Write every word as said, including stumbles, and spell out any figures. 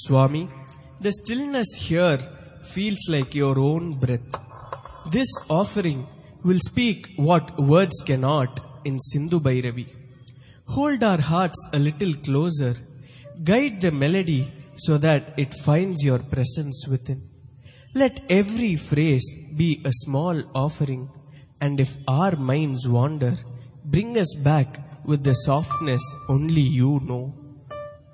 Swami, the stillness here feels like your own breath. This offering will speak what words cannot in Sindhu Bhairavi. Hold our hearts a little closer. Guide the melody so that it finds your presence within. Let every phrase be a small offering, and if our minds wander, bring us back with the softness only you know.